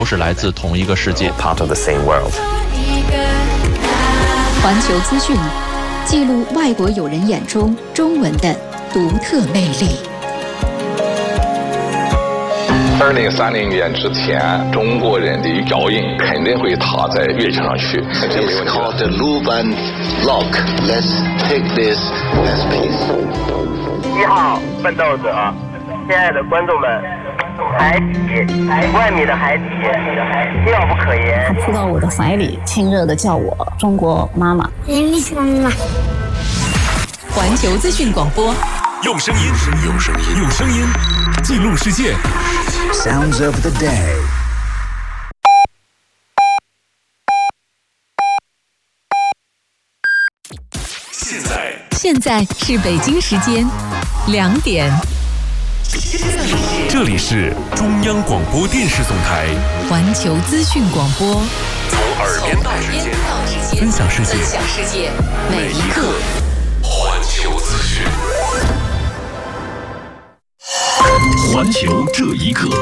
都是来自同一个世界。 Part of the same world. 环球资讯，记录外国友人眼中中文的独特魅力。 2030年之前，中国人的脚印肯定会踏在月球上去。 It's called the Luban Lock. Let's take this as peace. 1号奋斗者，亲爱的观众们，海底，1万米的海底，妙不可言。 他扑到我的怀里，亲热地叫我中国妈妈。 妈妈。环球资讯广播， 用声音记录世界。 Sounds of the day. 现在是北京时间2点。 这里是中央广播电视总台环球资讯广播， 从耳边到指尖，分享世界，每一刻环球资讯。环球这一刻，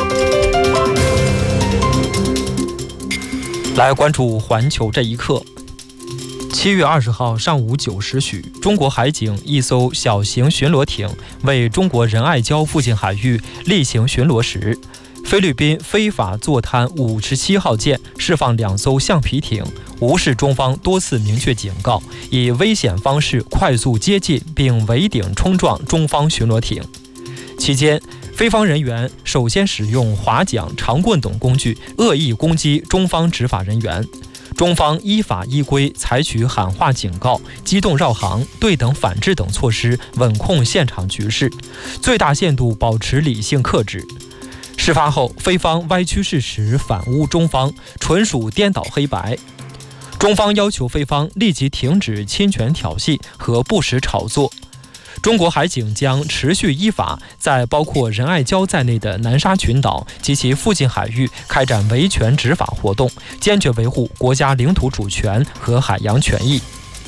来关注环球这一刻。7月20号上午9时许，中国海警一艘小型巡逻艇为中国仁爱礁附近海域例行巡逻时，菲律宾非法坐滩57号舰释放2艘橡皮艇，无视中方多次明确警告，以危险方式快速接近并围顶冲撞中方巡逻艇。期间，菲方人员首先使用划桨、长棍等工具恶意攻击中方执法人员，中方依法依规采取喊话警告、机动绕行、对等反制等措施，稳控现场局势，最大限度保持理性克制。事发后，菲方歪曲事实，反诬中方，纯属颠倒黑白。中方要求菲方立即停止侵权挑衅和不实炒作。中国海警将持续依法在包括仁爱礁在内的南沙群岛及其附近海域开展维权执法活动，坚决维护国家领土主权和海洋权益。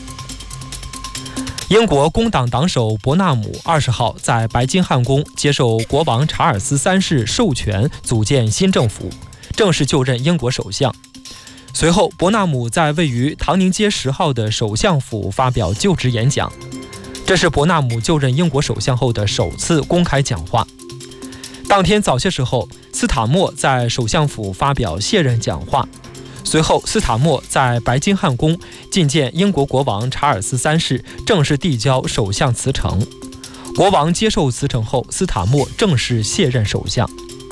英国工党党首伯纳姆20号在白金汉宫接受国王查尔斯3世授权组建新政府，正式就任英国首相。随后，伯纳姆在位于唐宁街10号的首相府发表就职演讲。这是伯纳姆就任英国首相后的首次公开讲话。当天早些时候，斯塔默在首相府发表卸任讲话。随后，斯塔默在白金汉宫觐见英国国王查尔斯3世，正式递交首相辞呈。国王接受辞呈后，斯塔默正式卸任首相。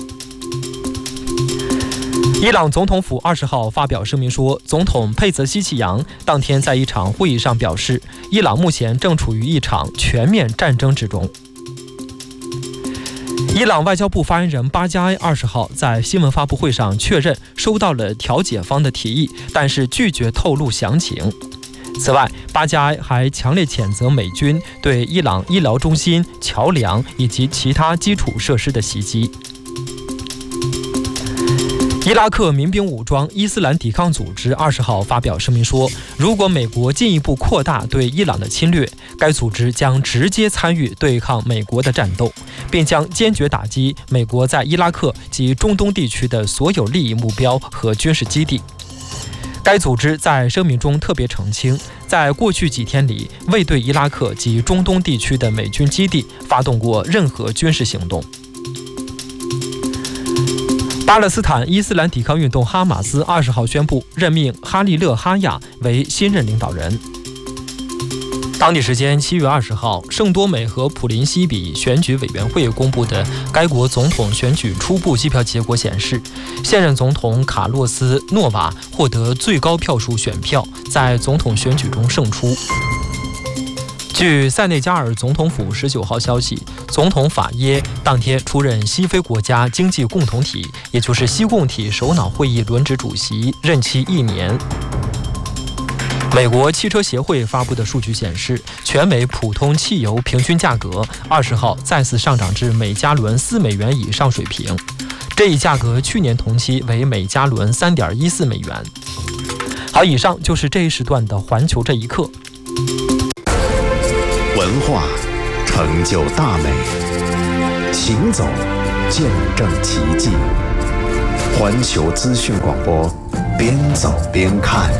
伊朗总统府20号发表声明说，总统佩泽希奇扬当天在一场会议上表示，伊朗目前正处于一场全面战争之中。伊朗外交部发言人巴加埃20号在新闻发布会上确认收到了调解方的提议，但是拒绝透露详情。此外，巴加埃还强烈谴责美军对伊朗医疗中心、桥梁以及其他基础设施的袭击。伊拉克民兵武装伊斯兰抵抗组织20号发表声明说，如果美国进一步扩大对伊朗的侵略，该组织将直接参与对抗美国的战斗，并将坚决打击美国在伊拉克及中东地区的所有利益目标和军事基地。该组织在声明中特别澄清，在过去几天里未对伊拉克及中东地区的美军基地发动过任何军事行动。巴勒斯坦伊斯兰抵抗运动哈马斯20号宣布任命哈利勒·哈亚为新任领导人。当地时间7月20号，圣多美和普林西比选举委员会公布的该国总统选举初步计票结果显示，现任总统卡洛斯·诺瓦获得最高票数选票，在总统选举中胜出。据塞内加尔总统府19号消息，总统法耶当天出任西非国家经济共同体，也就是西共体首脑会议轮值主席，任期1年。美国汽车协会发布的数据显示，全美普通汽油平均价格20号再次上涨至每加仑4美元以上水平，这一价格去年同期为每加仑3.14美元。好，以上就是这一时段的环球这一刻。 文化成就大美，行走见证奇迹。 环球资讯广播，边走边看。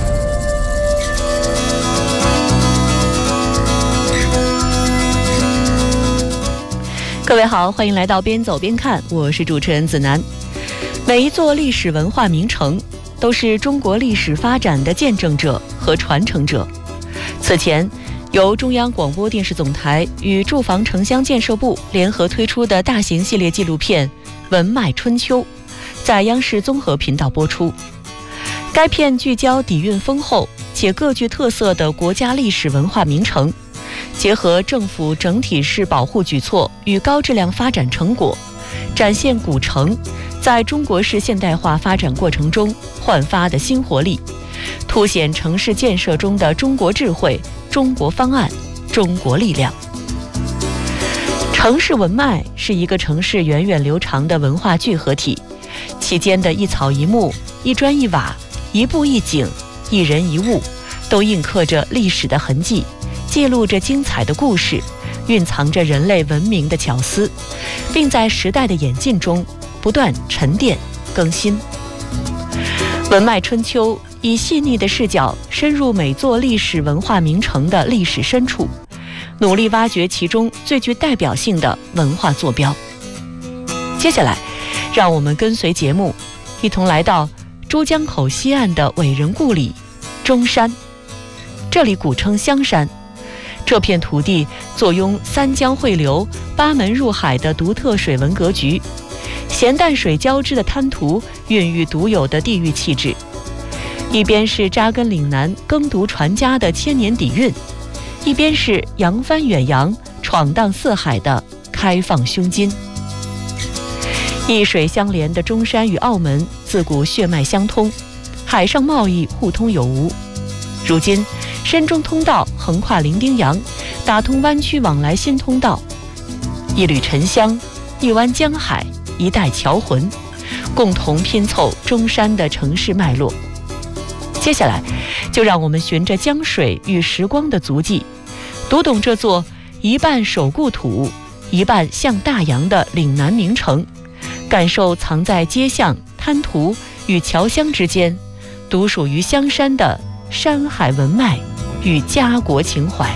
各位好，欢迎来到边走边看，我是主持人子楠。每一座历史文化名城都是中国历史发展的见证者和传承者。此前，由中央广播电视总台与住房城乡建设部联合推出的大型系列纪录片《文脉春秋》在央视综合频道播出。该片聚焦底蕴丰厚且各具特色的国家历史文化名城，结合政府整体式保护举措与高质量发展成果，展现古城在中国式现代化发展过程中焕发的新活力，凸显城市建设中的中国智慧、中国方案、中国力量。城市文脉是一个城市源远流长的文化聚合体，其间的一草一木、一砖一瓦、一步一景、一人一物，都印刻着历史的痕迹，记录着精彩的故事，蕴藏着人类文明的巧思，并在时代的演进中不断沉淀更新。文脉春秋以细腻的视角深入每座历史文化名城的历史深处，努力挖掘其中最具代表性的文化坐标。接下来，让我们跟随节目，一同来到珠江口西岸的伟人故里中山。这里古称香山，这片土地坐拥三江汇流、八门入海的独特水文格局，咸淡水交织的滩涂孕育独有的地域气质。一边是扎根岭南耕读传家的千年底蕴，一边是扬帆远洋闯荡四海的开放胸襟。一水相连的中山与澳门自古血脉相通，海上贸易互通有无。如今深中通道横跨伶仃洋，打通湾区往来新通道，一缕沉香，一湾江海，一代侨魂，共同拼凑中山的城市脉络。接下来，就让我们循着江水与时光的足迹，读懂这座一半守故土、一半向大洋的岭南名城，感受藏在街巷、滩涂与侨乡之间，独属于香山的山海文脉与家国情怀。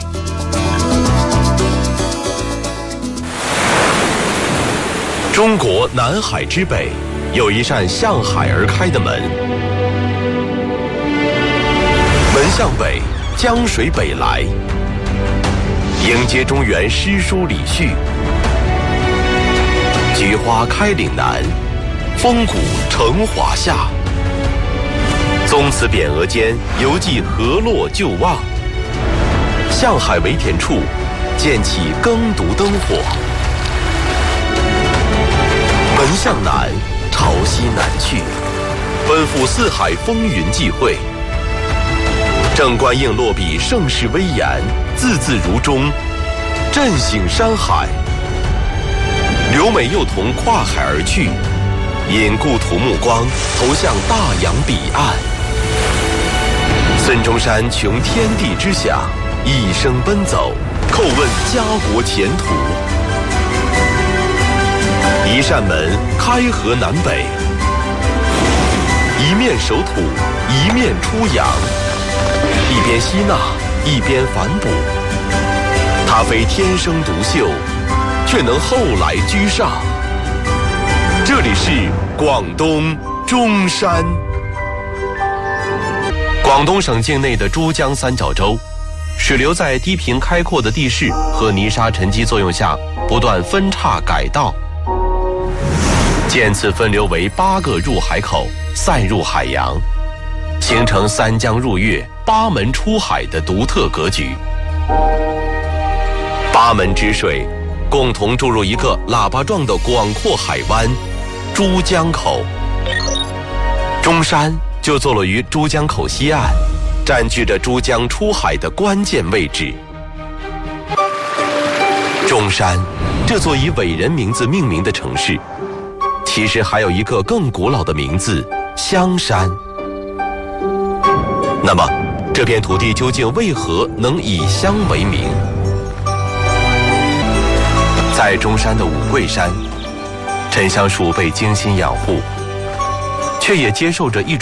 中国南海之北有一扇向海而开的门，门向北，江水北来，迎接中原诗书礼序。菊花开岭南，风骨成华夏。宗祠匾额间犹记河洛旧望，向海为田处，建起耕读灯火。门向南，朝西南去，奔赴四海风云际会。正官应落笔，盛世威严，字字如钟，振兴山海。刘美幼童跨海而去，引故土目光投向大洋彼岸。孙中山穷天地之想，一生奔走，叩问家国前途。一扇门开河南北，一面守土，一面出洋，一边吸纳，一边反哺。他非天生独秀，却能后来居上。这里是广东中山。广东省境内的珠江三角洲，水流在低平开阔的地势和泥沙沉积作用下不断分叉改道，渐次分流为8个入海口，散入海洋，形成三江入粤、八门出海的独特格局。八门之水共同注入一个喇叭状的广阔海湾——珠江口。中山就坐落于珠江口西岸，占据着珠江出海的关键位置。中山这座以伟人名字命名的城市，其实还有一个更古老的名字——香山。那么，这片土地究竟为何能以香为名？在中山的五桂山，沉香树被精心养护， 却也接受着一种